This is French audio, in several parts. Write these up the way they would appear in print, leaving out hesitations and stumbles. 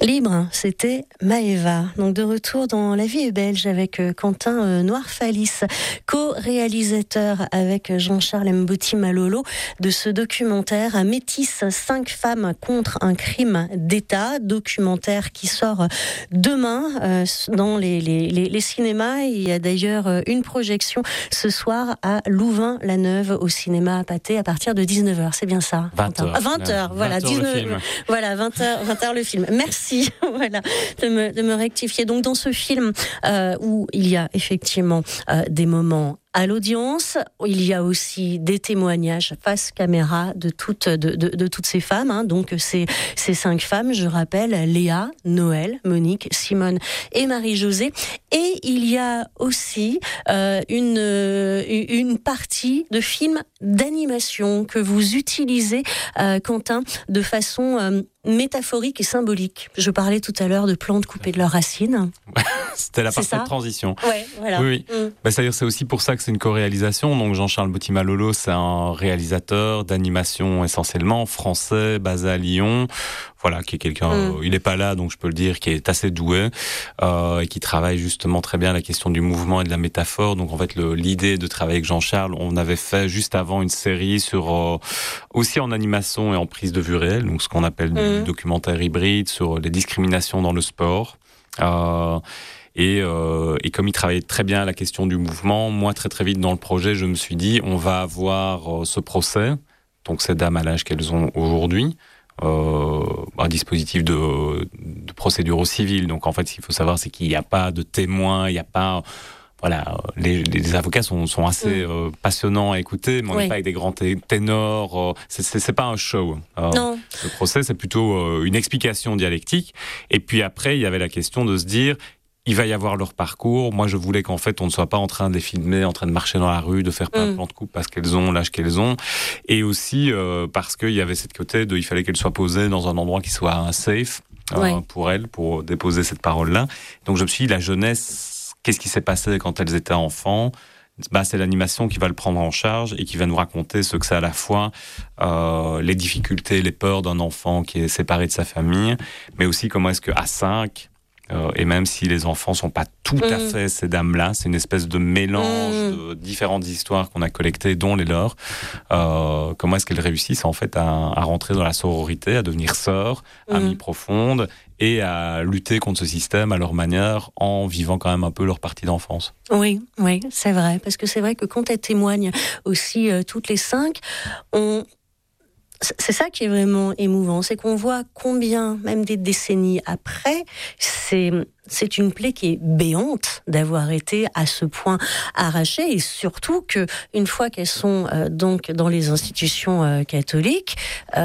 Libre, c'était Maëva. Donc de retour dans La vie est belge avec Quentin Noirfalis, co-réalisateur avec Jean-Charles Mbouti Malolo de ce documentaire Métis, 5 femmes contre un crime d'État, documentaire qui sort demain dans les cinémas. Il y a d'ailleurs une projection ce soir à Louvain-la-Neuve au cinéma Pathé à partir de 19h, c'est bien ça? 20h. 20h, voilà, 19h. Voilà, 20h le film. Merci. Voilà, de me rectifier. Donc dans ce film où il y a effectivement des moments à l'audience, il y a aussi des témoignages face caméra de toutes ces femmes. Hein. Donc ces 5 femmes, je rappelle, Léa, Noël, Monique, Simone et Marie-Josée. Et il y a aussi une partie de films d'animation que vous utilisez, Quentin, de façon métaphorique et symbolique. Je parlais tout à l'heure de plantes coupées de leurs racines. C'était la parfaite transition. Ouais, voilà. Oui. C'est-à-dire, c'est aussi pour ça que c'est une co-réalisation. Donc Jean-Charles Mbouti Malolo, c'est un réalisateur d'animation essentiellement français, basé à Lyon. Voilà, qui est quelqu'un, il n'est pas là, donc je peux le dire, qui est assez doué et qui travaille justement très bien la question du mouvement et de la métaphore. Donc en fait, l'idée de travailler avec Jean-Charles, on avait fait juste avant une série sur aussi en animation et en prise de vue réelle, donc ce qu'on appelle du documentaire hybride sur les discriminations dans le sport. Et comme il travaillait très bien la question du mouvement, moi très très vite dans le projet, je me suis dit on va avoir ce procès, donc ces dames à l'âge qu'elles ont aujourd'hui. Un dispositif de procédure au civil. Donc en fait, ce qu'il faut savoir, c'est qu'il n'y a pas de témoins, il n'y a pas... Voilà, les avocats sont assez passionnants à écouter, mais on n'est pas avec des grands ténors. C'est pas un show. Non. Le procès, c'est plutôt une explication dialectique. Et puis après, il y avait la question de se dire... Il va y avoir leur parcours. Moi, je voulais qu'en fait, on ne soit pas en train de les filmer, en train de marcher dans la rue, de faire plein de plans de coupe parce qu'elles ont l'âge qu'elles ont. Et aussi parce qu'il y avait cette côté il fallait qu'elles soient posées dans un endroit qui soit safe pour elles, pour déposer cette parole-là. Donc, je me suis dit, la jeunesse, qu'est-ce qui s'est passé quand elles étaient enfants ? C'est l'animation qui va le prendre en charge et qui va nous raconter ce que c'est à la fois les difficultés, les peurs d'un enfant qui est séparé de sa famille, mais aussi comment est-ce qu'à 5... et même si les enfants sont pas tout à fait ces dames-là, c'est une espèce de mélange de différentes histoires qu'on a collectées, dont les leurs. Comment est-ce qu'elles réussissent en fait à rentrer dans la sororité, à devenir sœurs, amies profondes, et à lutter contre ce système à leur manière, en vivant quand même un peu leur partie d'enfance. Oui, c'est vrai, parce que c'est vrai que quand elles témoignent aussi toutes les 5, c'est ça qui est vraiment émouvant, c'est qu'on voit combien, même des décennies après, c'est une plaie qui est béante d'avoir été à ce point arrachée, et surtout que une fois qu'elles sont donc dans les institutions catholiques,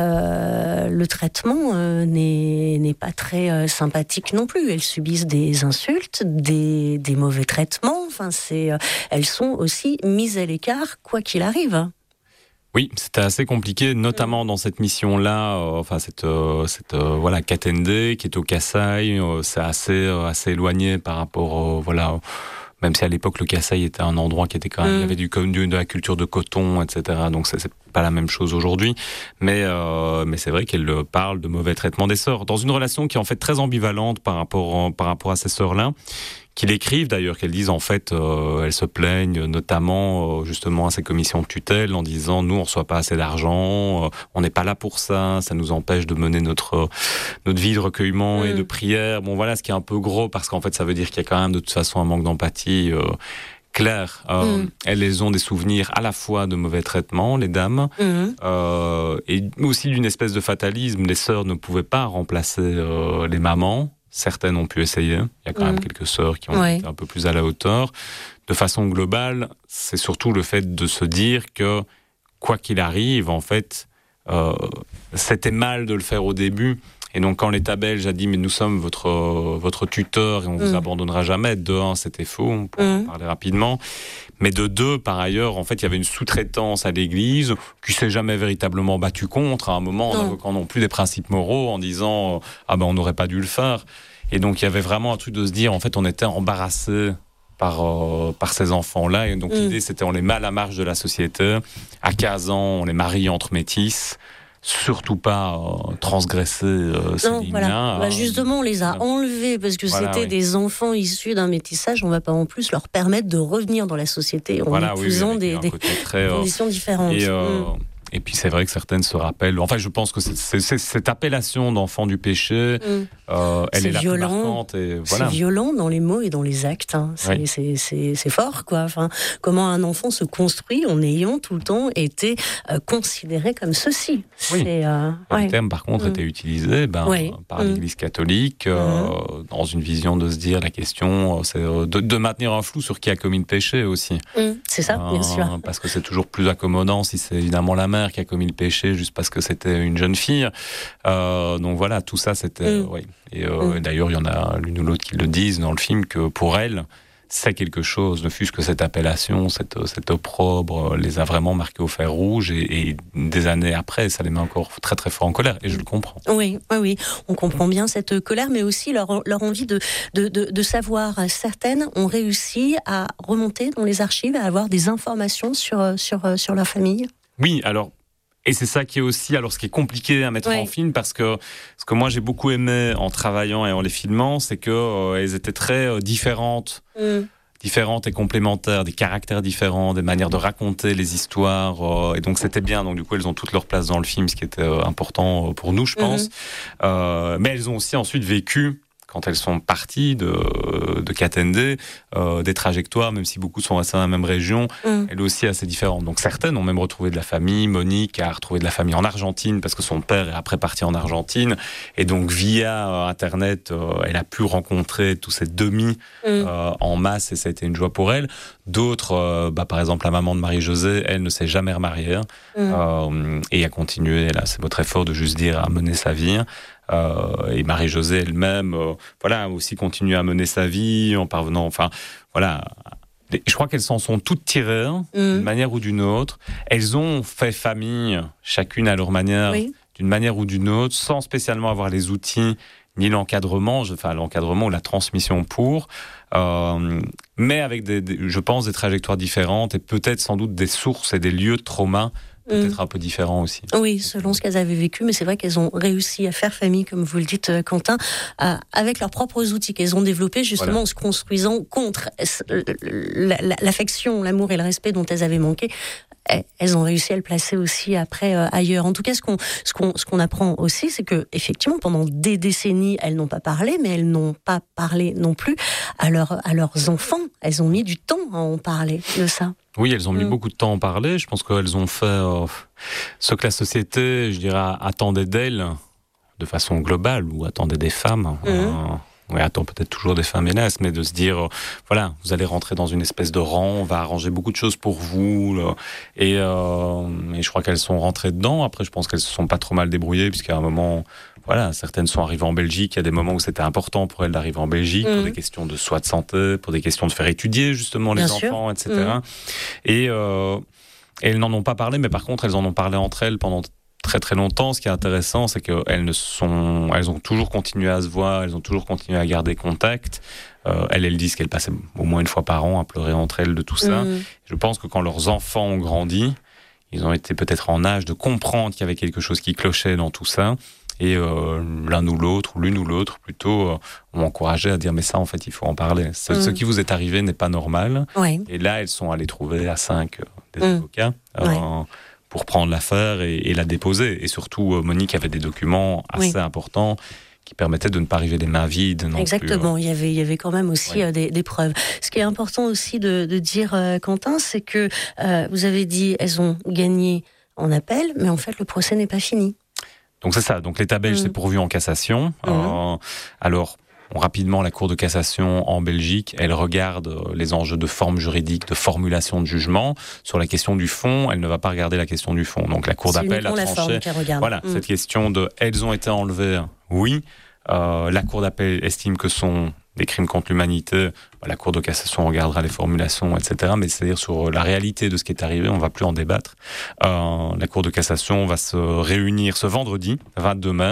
le traitement n'est pas très sympathique non plus. Elles subissent des insultes, des mauvais traitements. Enfin, elles sont aussi mises à l'écart quoi qu'il arrive. Oui, c'était assez compliqué, notamment dans cette mission-là, cette Katende qui est au Kasaï, c'est assez éloigné par rapport, même si à l'époque le Kasaï était un endroit qui était quand même, il y avait de la culture de coton, etc. Donc c'est pas la même chose aujourd'hui, mais c'est vrai qu'elle parle de mauvais traitement des sœurs dans une relation qui est en fait très ambivalente par rapport à ces sœurs-là, qui l'écrivent d'ailleurs, qu'elles disent en fait, elles se plaignent notamment justement à ces commissions de tutelle en disant nous on reçoit pas assez d'argent, on n'est pas là pour ça, ça nous empêche de mener notre vie de recueillement et de prière. Bon voilà, ce qui est un peu gros parce qu'en fait ça veut dire qu'il y a quand même de toute façon un manque d'empathie clair. Elles ont des souvenirs à la fois de mauvais traitements, les dames, et aussi d'une espèce de fatalisme. Les sœurs ne pouvaient pas remplacer les mamans. Certaines ont pu essayer. Il y a quand même quelques sœurs qui ont été un peu plus à la hauteur. De façon globale, c'est surtout le fait de se dire que, quoi qu'il arrive, en fait, c'était mal de le faire au début. Et donc, quand l'État belge a dit « mais nous sommes votre tuteur et on vous abandonnera jamais », de 1, c'était faux, on peut en parler rapidement. Mais de 2, par ailleurs, en fait, il y avait une sous-traitance à l'Église qui s'est jamais véritablement battue contre, à un moment, en invoquant non plus des principes moraux, en disant « on n'aurait pas dû le faire ». Et donc, il y avait vraiment un truc de se dire, en fait, on était embarrassés par ces enfants-là. Et donc, l'idée, c'était on les met à la marge de la société. À 15 ans, on les marie entre métis. surtout pas transgresser ces lignes-là. Justement, on les a enlevés parce que c'était des enfants issus d'un métissage. On ne va pas en plus leur permettre de revenir dans la société en épousant des conditions différentes. Et puis c'est vrai que certaines se rappellent. Enfin, je pense que c'est cette appellation d'enfant du péché, elle est la plus marquante. C'est violent dans les mots et dans les actes. Hein. C'est fort, quoi. Enfin, comment un enfant se construit en ayant tout le temps été considéré comme ceci. Le terme, par contre, était utilisé par l'Église catholique dans une vision de se dire la question, c'est de maintenir un flou sur qui a commis le péché aussi. C'est ça, bien sûr. Parce que c'est toujours plus accommodant si c'est évidemment la mère qui a commis le péché juste parce que c'était une jeune fille. Donc voilà, tout ça c'était... Et d'ailleurs, il y en a l'une ou l'autre qui le disent dans le film que pour elle, c'est quelque chose, ne fût-ce que cette appellation, cet opprobre les a vraiment marqués au fer rouge et des années après, ça les met encore très très fort en colère et je le comprends. Oui, on comprend bien cette colère, mais aussi leur envie de savoir. Certaines ont réussi à remonter dans les archives, à avoir des informations sur leur famille. Oui, alors, et c'est ça qui est aussi, alors ce qui est compliqué à mettre en film, parce que ce que moi j'ai beaucoup aimé en travaillant et en les filmant, c'est que elles étaient très différentes et complémentaires, des caractères différents, des manières de raconter les histoires, et donc c'était bien. Donc du coup, elles ont toute leur place dans le film, ce qui était important pour nous, je pense. Mais elles ont aussi ensuite vécu, quand elles sont parties de Katende, des trajectoires, même si beaucoup sont restés dans la même région, elles aussi assez différentes. Donc certaines ont même retrouvé de la famille. Monique a retrouvé de la famille en Argentine, parce que son père est après parti en Argentine. Et donc via Internet, elle a pu rencontrer tous ces demi en masse, et ça a été une joie pour elle. D'autres, par exemple la maman de Marie-Josée, elle ne s'est jamais remariée, et a continué, là c'est très fort de juste dire, à mener sa vie. Et Marie-Josée elle-même, a aussi continué à mener sa vie en parvenant, je crois qu'elles s'en sont toutes tirées, d'une manière ou d'une autre. Elles ont fait famille, chacune à leur manière, d'une manière ou d'une autre, sans spécialement avoir les outils ni l'encadrement, l'encadrement ou la transmission pour, mais avec je pense, des trajectoires différentes et peut-être sans doute des sources et des lieux de trauma peut-être un peu différents aussi. Oui, selon ce qu'elles avaient vécu, mais c'est vrai qu'elles ont réussi à faire famille, comme vous le dites, Quentin, avec leurs propres outils qu'elles ont développés, justement en se construisant contre l'affection, l'amour et le respect dont elles avaient manqué. Elles ont réussi à le placer aussi après ailleurs. En tout cas, ce qu'on apprend aussi, c'est que effectivement, pendant des décennies, elles n'ont pas parlé, mais elles n'ont pas parlé non plus à leurs enfants. Elles ont mis du temps à en parler de ça. Oui, elles ont mis beaucoup de temps à en parler. Je pense qu'elles ont fait ce que la société, je dirais, attendait d'elles de façon globale, ou attendait des femmes. Oui, attend peut-être toujours des femmes hélas, mais de se dire, vous allez rentrer dans une espèce de rang, on va arranger beaucoup de choses pour vous, et je crois qu'elles sont rentrées dedans. Après, je pense qu'elles se sont pas trop mal débrouillées, puisqu'à un moment, certaines sont arrivées en Belgique. Il y a des moments où c'était important pour elles d'arriver en Belgique, pour des questions de soins de santé, pour des questions de faire étudier justement les enfants, etc. Et elles n'en ont pas parlé, mais par contre, elles en ont parlé entre elles pendant très très longtemps. Ce qui est intéressant, c'est qu'elles ont toujours continué à se voir, elles ont toujours continué à garder contact. Elles disent qu'elles passaient au moins une fois par an à pleurer entre elles de tout ça. Je pense que quand leurs enfants ont grandi, ils ont été peut-être en âge de comprendre qu'il y avait quelque chose qui clochait dans tout ça. Et l'un ou l'autre, ou l'une ou l'autre plutôt, ont encouragé à dire mais ça en fait il faut en parler. Ce qui vous est arrivé n'est pas normal. Et là elles sont allées trouver à 5 des avocats pour prendre l'affaire et la déposer. Et surtout Monique avait des documents assez importants qui permettaient de ne pas arriver des mains vides. Exactement, il y avait quand même aussi des preuves. Ce qui est important aussi de dire, Quentin, c'est que vous avez dit elles ont gagné en appel, mais en fait le procès n'est pas fini. Donc c'est ça, donc l'État belge s'est pourvu en cassation. Alors, rapidement, la Cour de cassation en Belgique, elle regarde les enjeux de forme juridique, de formulation de jugement. Sur la question du fond, elle ne va pas regarder la question du fond. Donc la Cour d'appel a tranché cette question de « elles ont été enlevées ». Oui, la Cour d'appel estime que sont des crimes contre l'humanité. La Cour de cassation regardera les formulations, etc. Mais c'est-à-dire sur la réalité de ce qui est arrivé, on ne va plus en débattre. La Cour de cassation va se réunir ce vendredi, 22 mai.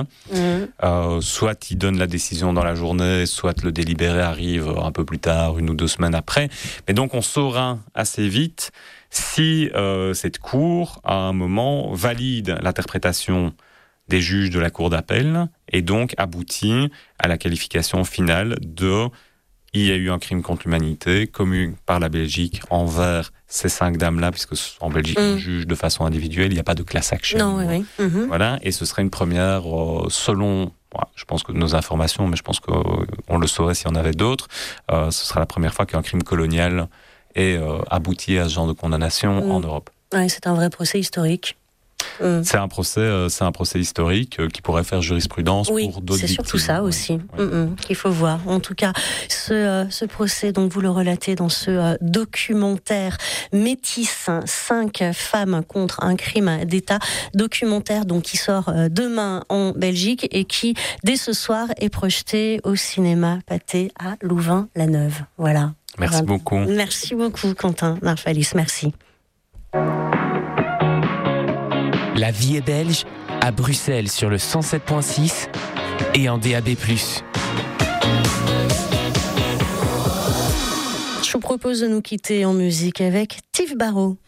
Soit il donne la décision dans la journée, soit le délibéré arrive un peu plus tard, 1 ou 2 semaines après. Mais donc on saura assez vite si cette Cour, à un moment, valide l'interprétation des juges de la cour d'appel et donc aboutit à la qualification finale de il y a eu un crime contre l'humanité commis par la Belgique envers ces 5 dames-là, puisque en Belgique on juge de façon individuelle, il n'y a pas de class action. Non, oui. Voilà, et ce serait une première selon, je pense que nos informations, mais je pense qu'on le saurait s'il y en avait d'autres, ce sera la première fois qu'un crime colonial est abouti à ce genre de condamnation en Europe. Oui, c'est un vrai procès historique. C'est un procès historique qui pourrait faire jurisprudence pour d'autres victimes. Oui, c'est surtout ça aussi qu'il faut voir. En tout cas, ce procès, donc vous le relatez dans ce documentaire Métis, 5 femmes contre un crime d'État, documentaire donc qui sort demain en Belgique et qui, dès ce soir, est projeté au cinéma Pathé à Louvain-la-Neuve. Voilà. Merci beaucoup. Merci beaucoup, Quentin Narfalis. Merci. La vie est belge, à Bruxelles sur le 107.6 et en DAB+. Je vous propose de nous quitter en musique avec Tiff Barrow.